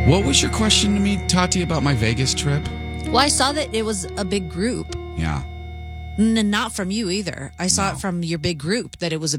What was your question to me, Tati, about my Vegas trip? Well, I saw that it was a big group. Yeah. Not from you either. I saw it from your big group that it was a